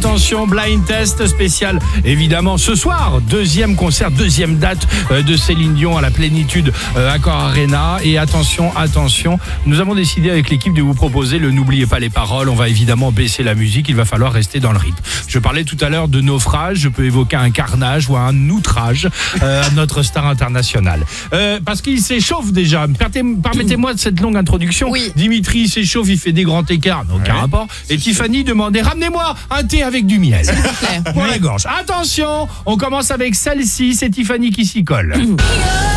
attention, blind test spécial. Évidemment, ce soir, deuxième concert, deuxième date de Céline Dion à la Plénitude Accor Arena. Et attention, nous avons décidé avec l'équipe de vous proposer le N'oubliez pas les paroles. On va évidemment baisser la musique, il va falloir rester dans le rythme. Je parlais tout à l'heure de naufrage, je peux évoquer un carnage ou un outrage à notre star internationale. Parce qu'il s'échauffe déjà. Permettez-moi de cette longue introduction. Oui. Dimitri s'échauffe, il fait des grands écarts, aucun rapport. Et Tiffany demandait, ramenez-moi un thé avec du miel. S'il vous plaît. Pour la gorge. Attention, on commence avec celle-ci, c'est Tiffany qui s'y colle.